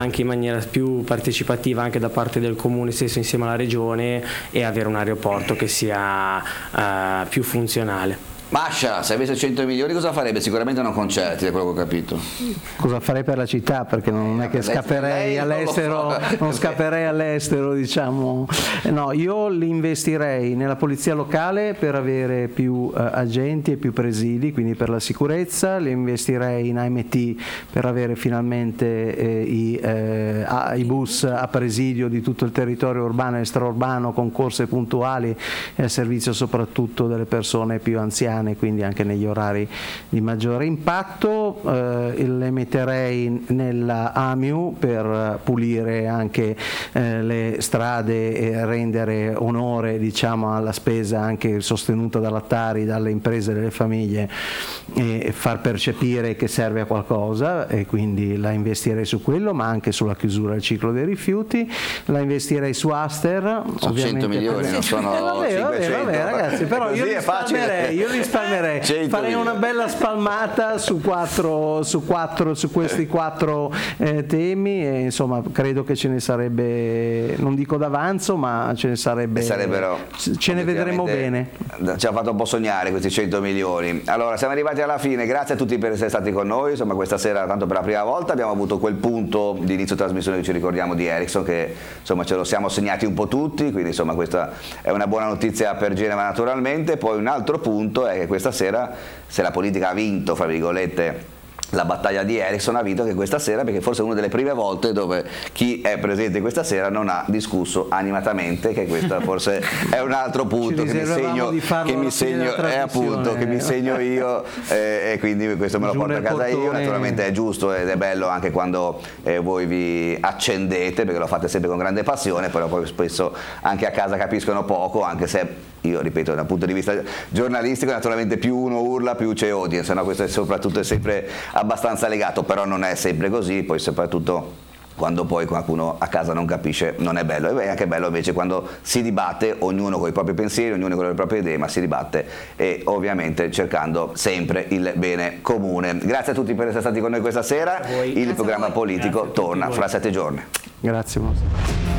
anche in maniera più partecipativa anche da parte del comune stesso insieme alla regione, e avere un aeroporto che sia più funzionale. Mascia, se avesse 100 milioni cosa farebbe? Sicuramente non concerti, da quello che ho capito. Cosa farei per la città? Perché non è che scapperei all'estero, non scapperei all'estero, diciamo. No, io li investirei nella polizia locale per avere più agenti e più presidi, quindi per la sicurezza, li investirei in AMT per avere finalmente i bus a presidio di tutto il territorio urbano e extraurbano, con corse puntuali e al servizio soprattutto delle persone più anziane, quindi anche negli orari di maggiore impatto. Le metterei nella AMIU per pulire anche le strade e rendere onore, diciamo, alla spesa anche sostenuta dalla Tari, dalle imprese e dalle famiglie, e far percepire che serve a qualcosa, e quindi la investirei su quello, ma anche sulla chiusura del ciclo dei rifiuti. La investirei su Aster, sono 100 milioni, non sono 500. Vabbè, ragazzi, però io risparmierei, farei una bella spalmata su questi quattro temi, e insomma credo che ce ne sarebbe, non dico d'avanzo, ma ce ne sarebbe, ce ne vedremo bene. Ci ha fatto un po' sognare questi 100 milioni. Allora, siamo arrivati alla fine, grazie a tutti per essere stati con noi. Insomma, questa sera, tanto per la prima volta, abbiamo avuto quel punto di inizio trasmissione che ci ricordiamo di Ericsson, che insomma ce lo siamo segnati un po' tutti, quindi insomma questa è una buona notizia per Genova naturalmente. Poi un altro punto è che questa sera, se la politica ha vinto, fra virgolette, la battaglia di Ericsson, ha vinto anche questa sera, perché forse è una delle prime volte dove chi è presente questa sera non ha discusso animatamente, che questo forse è un altro punto che mi segno io, e quindi questo me lo porto a casa io. Naturalmente è giusto ed è bello anche quando voi vi accendete, perché lo fate sempre con grande passione, però poi spesso anche a casa capiscono poco, anche se io ripeto, dal punto di vista giornalistico naturalmente più uno urla più c'è audience, no? Questo è soprattutto è sempre abbastanza legato, però non è sempre così, poi soprattutto quando poi qualcuno a casa non capisce non è bello. E è anche bello invece quando si dibatte, ognuno con i propri pensieri, ognuno con le proprie idee, ma si dibatte e ovviamente cercando sempre il bene comune. Grazie a tutti per essere stati con noi questa sera. Il programma politico torna fra 7 giorni. Grazie.